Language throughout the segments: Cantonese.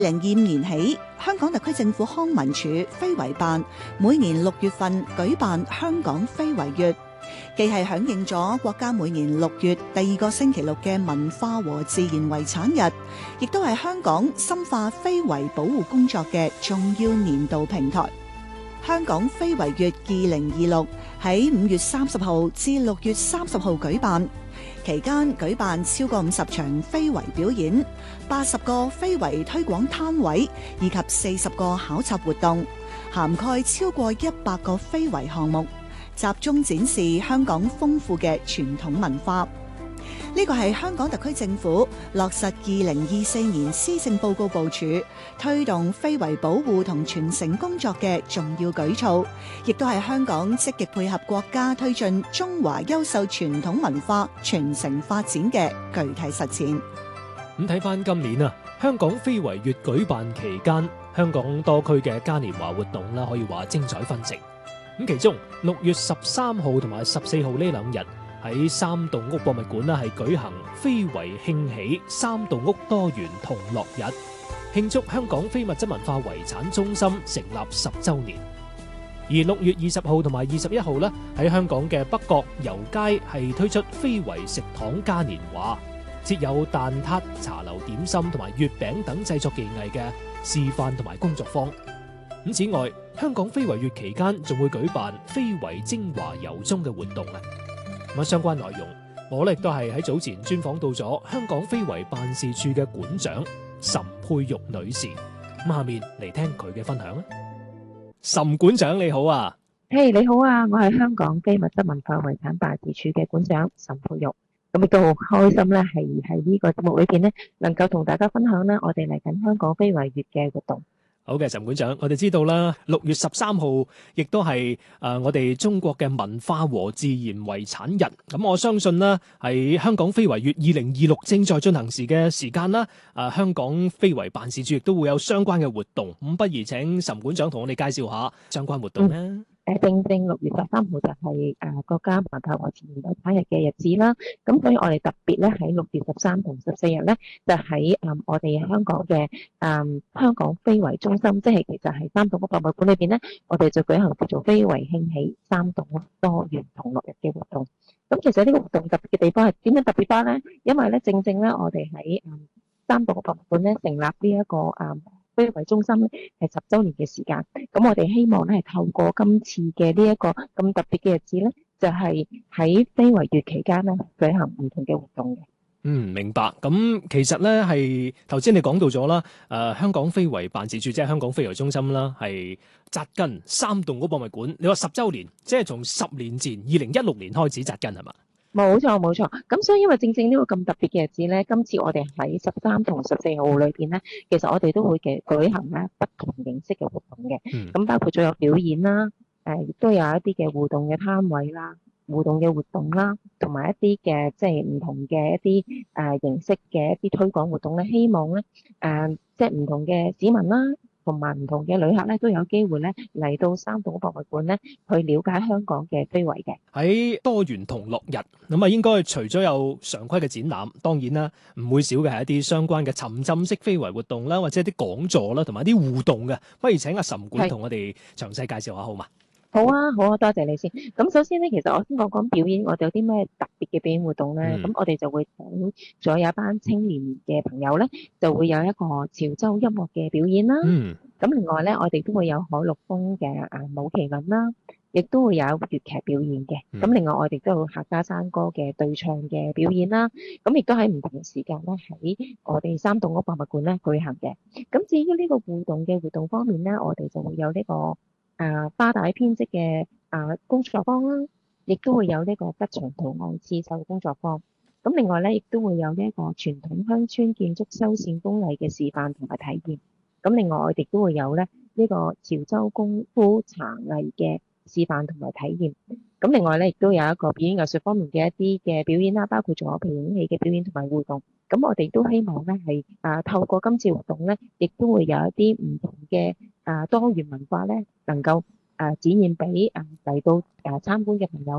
2025年起，香港特區政府康文署非遺辦每年6月份舉辦香港非遺月，既係響應咗國家每年6月第2個星期六嘅文化和自然遺產日，亦都係香港深化非遺保護工作嘅重要年度平台。香港非遺月2026喺5月30號至6月30號舉辦，期間舉辦超過50場非遺表演、80個非遺推廣攤位以及40個考察活動，涵蓋超過100個非遺項目，集中展示香港豐富嘅傳統文化。呢個係香港特區政府落實2024年施政報告部署，推動非遺保護同傳承工作嘅重要舉措，亦都係香港積極配合國家推進中華優秀傳統文化傳承發展嘅具體實踐。 咁睇翻今年啊，香港非遺月舉辦期間，香港多區嘅嘉年華活動啦，可以話精彩紛呈。咁其中6月13號同埋14號呢兩日，喺三棟屋博物館係舉行非遺興起三棟屋多元同樂日，慶祝香港非物質文化遺產中心成立10週年。而6月20號同埋21號呢，喺香港嘅北角油街係推出非遺食堂嘉年華，設有蛋撻、茶樓點心同埋月餅等製作技藝嘅示範同埋工作坊。咁此外，香港非遺月期間仲會舉辦非遺精華遊蹤嘅活動啊！咁相關內容，我亦都係喺早前專訪到咗香港非遺辦事處嘅館長岑佩玉女士。咁下面嚟聽佢嘅分享啊！岑館長你好啊！ 你好啊！我係香港非物質文化遺產辦事處嘅館長岑佩玉。咁亦都好開心咧，係喺呢個節目裏邊咧，能夠同大家分享咧，我哋嚟緊香港非遺月嘅活動。 好嘅，岑館長，我哋知道啦，6月13號亦都係我哋中國嘅文化和自然遺產日。咁我相信啦，喺香港非遺月2026正在進行時嘅時間啦，香港非遺辦事處亦都會有相關嘅活動。咁不如請岑館長同我哋介紹下相關活動咧。 正6月13號就係國家文化和自然遺產日嘅日子啦。咁所以我哋特別咧喺6月13同14日咧，就喺我哋香港嘅香港非遺中心，即係其實係三棟屋博物館裏邊咧，我哋就舉行叫做非遺興起三棟屋多元同樂日嘅活動。咁其實呢個活動特別嘅地方係點樣特別翻咧？因為咧正咧我哋喺三棟屋博物館咧成立呢一個非遺中心咧係10週年嘅時間，咁我哋希望咧係透過今次嘅呢一個咁特別嘅日子咧，就係喺非遺月期間咧舉行唔同嘅活動嘅。 明白。咁其實咧係頭先你講到咗啦，香港非遺辦事處即係香港非遺中心啦，係紮根三棟屋博物館。你話10週年，即係從10年前2016年開始紮根係嘛？ 冇錯。咁所以因為正呢個咁特別嘅日子咧，今次我哋喺13同14號裏邊咧，其實我哋都會舉行咧不同形式嘅活動嘅。咁包括咗有表演啦，亦都有一啲嘅互動嘅攤位啦、互動嘅活動啦，同埋一啲嘅即係唔同嘅一啲形式嘅一啲推廣活動咧，希望咧即係唔同嘅市民啦，同埋唔同嘅旅客咧都有機會咧嚟到三棟屋博物館咧去了解香港嘅非遺嘅。 喺多元同樂日咁啊，應該除咗有常規嘅展覽，當然啦，唔會少嘅係一啲相關嘅沉浸式非遺活動啦，或者一啲講座啦，同埋啲互動嘅。不如請阿岑館同我哋詳細介紹下好嘛？ 好啊，多謝你先。咁首先咧，其實我先講表演，我哋有啲咩特別嘅表演活動咧？咁我哋就會請咗有一班青年嘅朋友咧，就會有一個潮州音樂嘅表演啦。咁另外咧，我哋都會有海陸豐嘅舞麒麟啦，亦都會有粵劇表演嘅。咁另外我哋都有客家山歌嘅對唱嘅表演啦。咁亦都喺唔同嘅時間咧，喺我哋三棟屋博物館咧舉行嘅。咁至於呢個互動嘅活動方面咧，我哋就會有呢個花帶編織嘅工作坊啦，亦都會有呢個吉祥圖案刺繡嘅工作坊。咁另外咧，亦都會有呢一個傳統鄉村建築修繕工藝嘅示範同埋體驗。咁另外我哋都會有咧呢個潮州功夫茶藝嘅示範同埋體驗。咁另外咧，亦都有一個表演藝術方面嘅一啲嘅表演啦，包括咗皮影戲嘅表演同埋互動。咁我哋都希望咧係透過今次活動咧，亦都會有一啲唔同嘅多元文化咧，能夠展現俾嚟到參觀嘅朋友啦。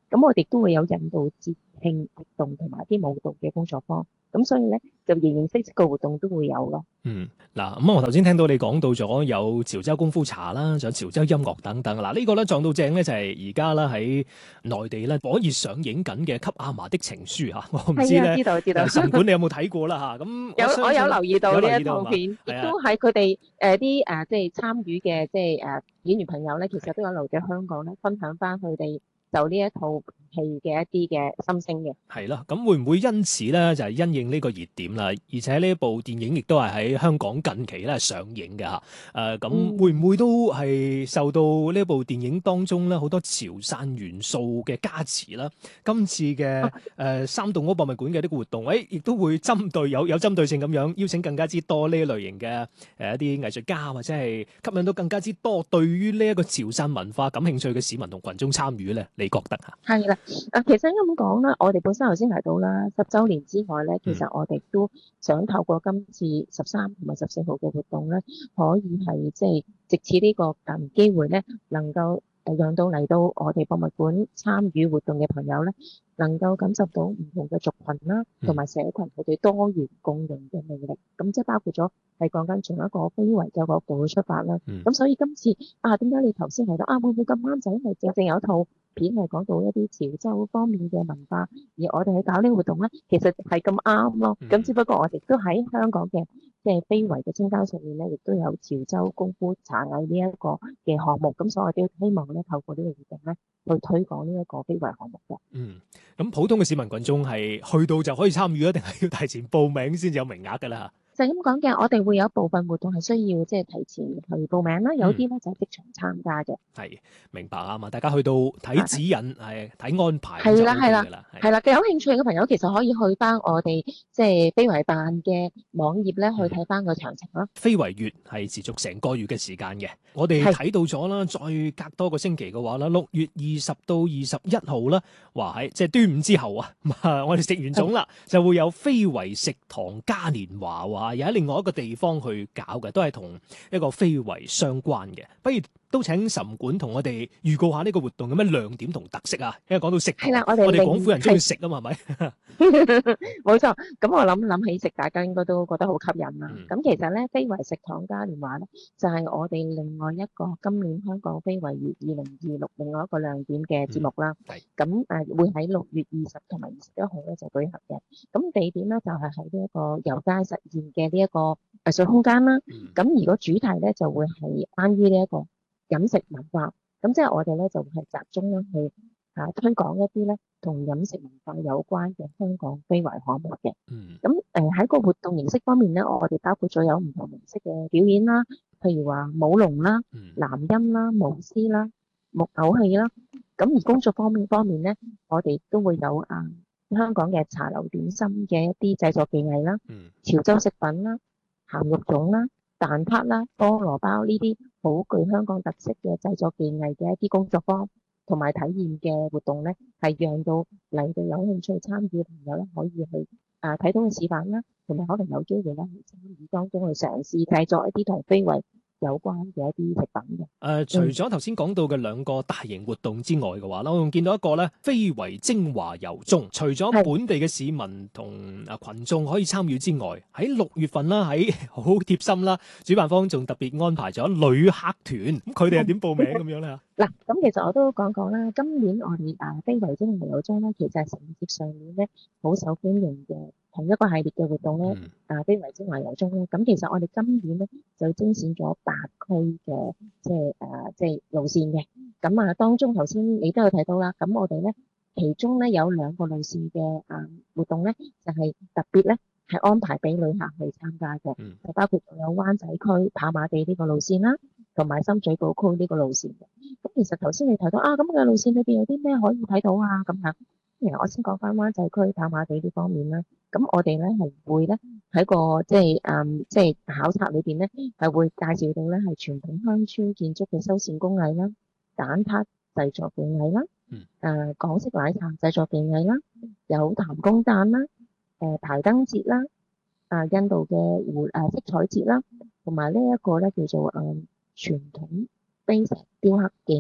咁我哋都會有引導節慶活動同埋啲舞蹈嘅工作坊，咁所以咧就形形色色嘅活動都會有咯。 嗱，咁我頭先聽到你講到咗有潮州功夫茶啦，仲有潮州音樂等等。嗱，呢個咧撞到正咧就係而家啦喺內地咧可以上映緊嘅《給阿嫲的情書》嚇，我唔知係啊， 咧知道。 神管你有冇睇過啦嚇？咁我有留意到呢一有留意到嘛？ 套片，亦係啊都係佢哋啲即係參與嘅演員朋友咧，其實都有留咗香港咧，分享翻佢哋就呢一套戲嘅一啲嘅心聲嘅。 係啦，咁會唔會因此咧就係因應呢個熱點啦？而且呢一部電影亦都係喺香港近期咧上映嘅嚇。咁會唔會都係受到呢一部電影當中咧好多潮汕元素嘅加持啦？今次嘅三棟屋博物館嘅呢個活動，亦都會針對有針對性咁樣邀請更加之多呢一類型嘅一啲藝術家，或者係吸引到更加之多對於呢一個潮汕文化感興趣嘅市民同群眾參與咧？你覺得嚇？ 係啦，其實咁講啦，我哋本身頭先提到啦，10週年之外咧，其實我哋都想透過今次13同埋14號嘅活動咧，可以係即係藉此呢個機會咧，能夠讓到嚟到我哋博物館參與活動嘅朋友咧，能夠感受到唔同嘅族群啦，同埋社群佢哋多元共融嘅魅力。咁即係包括咗係講緊從一個非遺嘅角度去出發啦。咁所以今次點解你頭先提到會唔會咁啱就因為正有一套片係講到一啲潮州方面嘅文化，而我哋去搞呢個活動咧，其實係咁啱咯。咁只不過我哋都喺香港嘅即係非遺嘅清單上面咧，亦都有潮州功夫茶藝呢一個嘅項目。咁所以我哋都希望咧透過呢個活動咧，去推廣呢一個非遺項目嘅。 咁普通嘅市民群眾係去到就可以參與啊，定係要提前報名先至有名額㗎啦？ 就係咁講嘅，我哋會有部分活動係需要即係提前去報名啦，有啲咧就係即場參加嘅。 係明白啊嘛，大家去到睇指引，係睇安排係啦， 係啦。 有興趣嘅朋友其實可以去翻我哋即係非遺辦嘅網頁咧，去睇翻個詳情啦。 非遺月係持續成個月嘅時間嘅，我哋睇到咗啦，再隔多個星期嘅話啦，6月20到21號啦，話喺即係端午之後啊，我哋食完粽啦，就會有非遺食堂嘉年華喎，又喺另外一個地方去搞嘅，都係同一個非遺相關嘅。不如都請岑管同我哋預告下呢個活動有咩亮點同特色啊？因為講到食堂，我哋廣府人中意食啊嘛，係咪？ 冇錯，咁我諗起食，大家應該都覺得好吸引啦。咁其實咧，非遺食堂嘉年華咧，就係我哋另外一個今年香港非遺月2026另外一個亮點嘅節目啦。咁會喺6月20同埋21號咧就舉行嘅。咁地點咧就係喺呢一個遊街實現嘅呢一個藝術空間啦。咁如果主題咧就會係關於呢一個飲食文化，咁即係我哋咧就會係集中咧去推廣一啲咧同飲食文化有關嘅香港非遺項目嘅。咁喺個活動形式方面咧，我哋包括咗有唔同形式嘅表演啦，譬如話舞龍啦、南音啦、舞獅啦、木偶戲啦。咁而工作方面咧，我哋都會有香港嘅茶樓點心嘅一啲製作技藝啦，潮州食品啦、鹹肉粽啦、蛋撻啦、菠蘿包呢啲好具香港特色嘅製作技藝嘅一啲工作坊同埋體驗嘅活動咧，係讓到嚟到有興趣參與嘅朋友咧，可以去睇到嘅示範啦，同埋可能有機會咧去參與當中去嘗試製作一啲同非遺有關嘅一啲食品嘅。 除咗頭先講到嘅兩個大型活動之外嘅話啦，我仲見到一個咧非遺精華遊蹤，除咗本地嘅市民同群眾可以參與之外，喺6月份啦，喺好貼心啦，主辦方仲特別安排咗旅客團，咁佢哋係點報名咁樣咧？ 嗱，咁其實我都講啦，今年我哋非遺精華遊蹤咧，其實係承接上年咧好受歡迎嘅同一個系列嘅活動咧，非遺精華遊蹤咧，咁其實我哋今年咧就精選咗8區嘅即係路線嘅，咁當中頭先你都有睇到啦，咁我哋咧其中咧有2個路線嘅活動咧，就係特別咧係安排俾旅客去參加嘅，就包括有灣仔區跑馬地呢個路線啦，同埋深水埗區呢個路線嘅。咁其實頭先你提到咁嘅路線裏邊有啲咩可以睇到啊？咁樣，我先講翻灣仔區跑馬地呢方面啦。咁我哋咧係會咧喺個即係考察裏邊咧係會介紹到咧係傳統鄉村建築嘅修繕工藝啦、蛋撻製作技藝啦、港式奶茶製作技藝啦、有譚公誕啦、排燈節啦、印度嘅色彩節啦，同埋呢一個咧叫做傳統碑石雕刻技藝。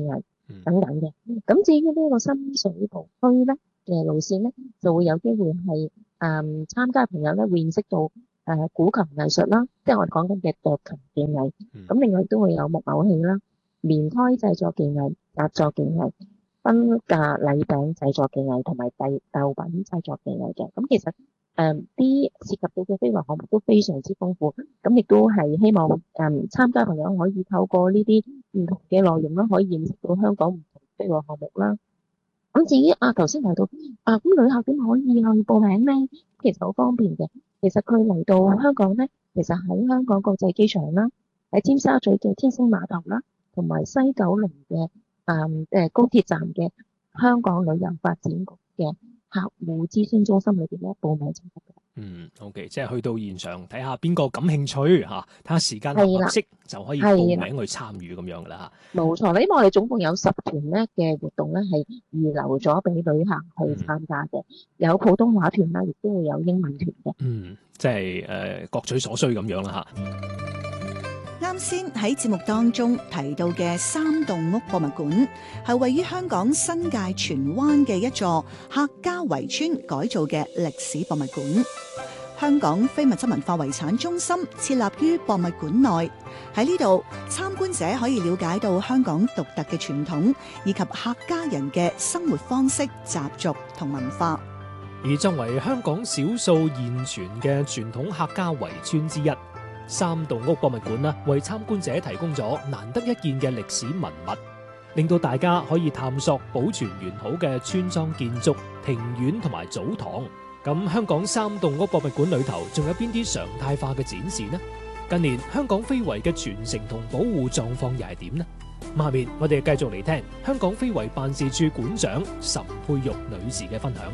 等等嘅。咁至於呢個深水埗區咧嘅路線咧，就會有機會係參加嘅朋友咧會認識到古琴藝術啦，即係我哋講緊嘅斲琴技藝。咁另外都會有木偶戲啦、棉胎製作技藝、紮作技藝、婚嫁禮餅製作技藝同埋豆品製作技藝嘅。咁其實啲涉及到嘅非遺項目都非常之豐富，咁亦都係希望參加朋友可以透過呢啲唔同嘅內容啦，可以認識到香港唔同非遺項目啦。咁至於頭先提到咁旅客點可以去報名呢？其實好方便嘅。其實佢嚟到香港咧，其實喺香港國際機場啦，喺尖沙咀嘅天星碼頭啦，同埋西九龍嘅高鐵站嘅香港旅遊發展局嘅客戶諮詢中心裏邊咧報名就得嘅。 OK， 即係去到現場睇下邊個感興趣嚇，睇下時間合適就可以報名去參與咁樣噶啦嚇。冇錯啦，因為我哋總共有10團咧嘅活動咧係預留咗俾旅客去參加嘅，有普通話團啦，亦都會有英文團嘅。 即係各取所需咁樣啦嚇。 啱先喺節目當中提到嘅三棟屋博物館，係位於香港新界荃灣嘅一座客家圍村改造嘅歷史博物館。香港非物質文化遺產中心設立於博物館內，喺呢度參觀者可以了解到香港獨特嘅傳統，以及客家人嘅生活方式、習俗同文化。 而作為香港少數現存嘅傳統客家圍村之一，三棟屋博物館啦，為參觀者提供咗難得一見嘅歷史文物，令到大家可以探索保存完好嘅村莊建築、庭院同埋祖堂。咁香港三棟屋博物館裏頭仲有邊啲常態化嘅展示呢？近年香港非遺嘅傳承同保護狀況又係點呢？下面我哋繼續嚟聽香港非遺辦事處館長岑佩玉女士嘅分享。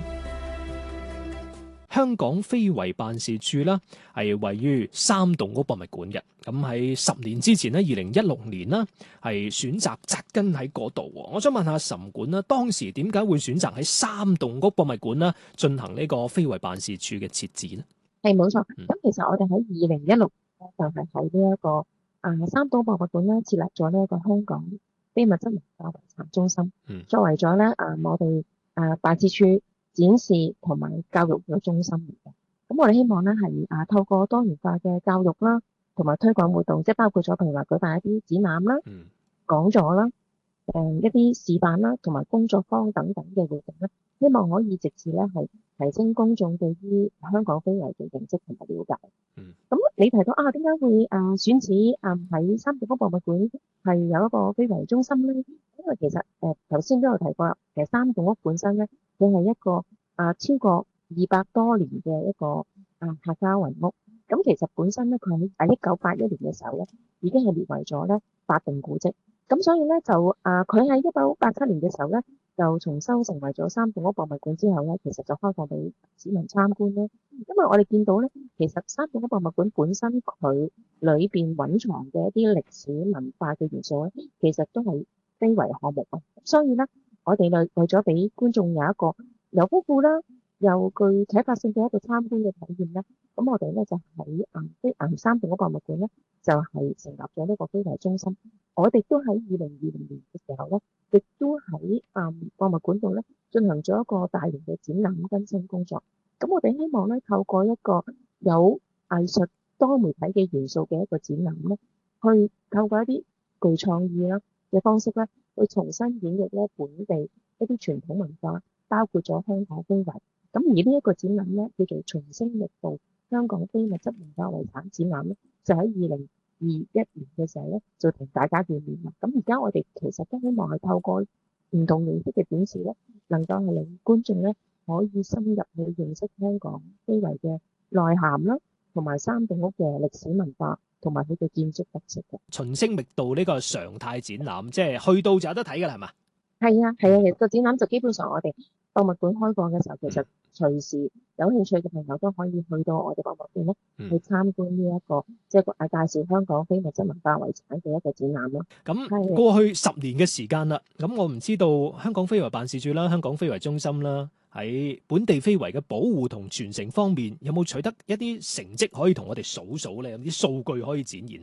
香港非遺辦事處啦，係位於三棟屋博物館嘅。咁喺10年之前咧，2016年啦，係選擇紮根喺嗰度。我想問下岑館啦，當時點解會選擇喺三棟屋博物館啦進行呢個非遺辦事處嘅設置呢？ 係冇錯。咁其實我哋喺2016年就係喺呢一個三棟博物館咧設立咗呢一個香港非物質文化遺產中心，作為咗咧我哋辦事處展示同埋教育嘅中心嚟嘅。咁我哋希望咧係透過多元化嘅教育啦，同埋推廣活動，即係包括咗譬如話舉辦一啲展覽啦、講座啦、一啲示範啦，同埋工作坊等等嘅活動咧，希望可以藉此咧係提升公眾對於香港非遺嘅認識同埋了解。咁你提到點解會選址喺三棟屋博物館係有一個非遺中心咧？因為其實頭先都有提過，其實三棟屋本身咧，佢係一個超過200多年嘅一個客家圍屋。咁其實本身咧，佢喺1981年嘅時候咧，已經係列為咗咧法定古蹟。咁所以咧就佢喺1987年嘅時候咧，就重修成為咗三棟屋博物館之後咧，其實就開放俾市民參觀咧。因為我哋見到咧，其實三棟屋博物館本身佢裏邊蘊藏嘅一啲歷史文化嘅元素咧，其實都係非遺項目啊。所以咧，我哋為咗俾觀眾有一個又豐富啦，又具啟發性嘅一個參觀嘅體驗咧，咁我哋咧就喺三棟屋博物館咧，就係成立咗呢個非遺中心。我哋都喺2020年嘅時候咧，亦都喺博物館度咧進行咗一個大型嘅展覽更新工作。咁我哋希望咧透過一個有藝術多媒體嘅元素嘅一個展覽咧，去透過一啲具創意啦嘅方式咧，去重新演繹咧本地一啲傳統文化，包括咗香港非遺。咁而呢一個展覽咧叫做重新力度香港非物質文化遺產展覽咧，就喺2021年嘅時候咧，就同大家見面啦。咁而家我哋其實都希望係透過唔同形式嘅展示咧，能夠係令觀眾咧可以深入去認識香港非遺嘅內涵啦，同埋三棟屋嘅歷史文化，同埋佢嘅建築特色嘅。 秦星覓道呢個常態展覽，即係去到就有得睇㗎啦，係嘛？ 係啊，其實個展覽就基本上我哋博物館開放嘅時候，其實隨時有興趣嘅朋友都可以去到我哋博物館咧，去參觀呢一個即係介紹香港非物質文化遺產嘅一個展覽咯。 咁過去10年嘅時間啦，咁我唔知道香港非遺辦事處啦、香港非遺中心啦，喺本地非遺嘅保護同傳承方面，有冇取得一啲成績可以同我哋數數咧？有啲數據可以展現下？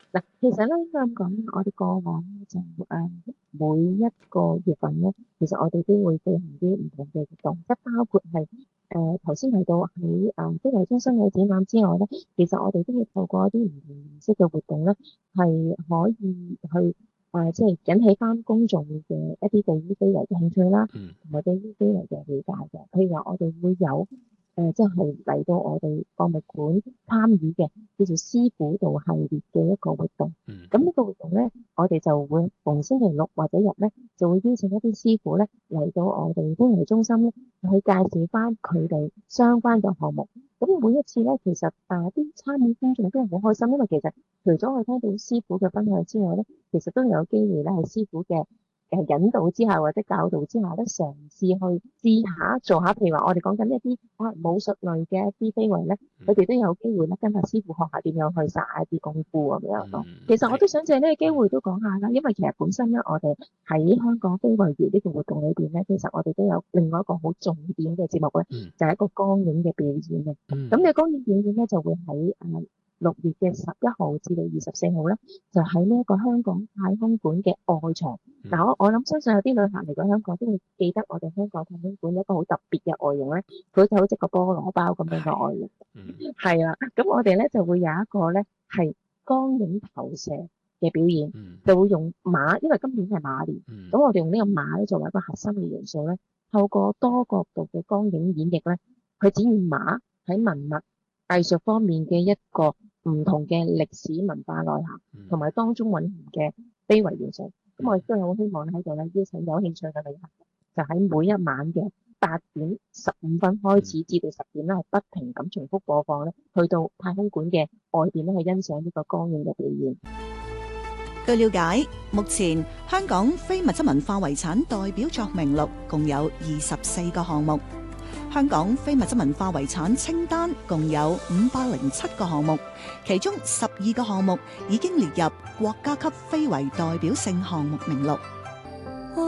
嗱，其實咧應該咁講，我哋過往咧就每一個月份咧，其實我哋都會進行啲唔同嘅活動，即係包括係頭先提到喺非遺中心嘅展覽之外咧，其實我哋都會透過一啲唔同形式嘅活動咧，係可以去即係引起翻公眾嘅一啲對於非遺嘅興趣啦， 嗯同埋對於非遺嘅理解嘅。譬如話，我哋會有即係嚟到我哋博物館參與嘅叫做師傅道系列嘅一個活動。 嗯咁呢個活動咧，我哋就會逢星期六或者日咧，就會邀請一啲師傅咧嚟到我哋非遺中心咧，去介紹翻佢哋相關嘅項目。咁每一次咧，其實啲參與觀眾都係好開心，因為其實除咗我聽到師傅嘅分享之外咧，其實都有機會咧喺師傅嘅引導之下或者教導之下咧，嘗試去試下做下，譬如話我哋講緊一啲武術類嘅一啲非遺咧，佢哋都有機會咧跟下師傅學下點樣去耍一啲功夫咁樣咯。其實我都想借呢個機會都講下啦，因為其實本身咧，我哋喺香港非遺月呢個活動裏邊咧，其實我哋都有另外一個好重點嘅節目咧，就係一個光影嘅表演嘅。咁嘅光影表演咧就會喺6月嘅11號至到24號咧，就喺呢一個香港太空館嘅外牆。嗱，我諗相信有啲旅客嚟到香港都會記得我哋香港太空館一個好特別嘅外形咧，佢就好似個菠蘿包咁樣嘅外形。係啦，咁我哋咧就會有一個咧係光影投射嘅表演，就會用馬，因為今年係馬年，咁我哋用呢個馬咧作為一個核心嘅元素咧，透過多角度嘅光影演繹咧，去展現馬喺文物藝術方面嘅一個唔同嘅歷史文化內涵，同埋當中蘊含嘅非遺元素。咁我亦都好希望喺度咧邀請有興趣嘅旅客，就喺每一晚嘅8:15開始至到10點咧，係不停咁重複播放咧，去到太空館嘅外邊咧去欣賞呢個光影嘅表演。 據了解，目前香港非物質文化遺產代表作名錄共有24個項目。香港非物質文化遺產清單共有507個項目，其中12個項目已經列入國家級非遺代表性項目名錄。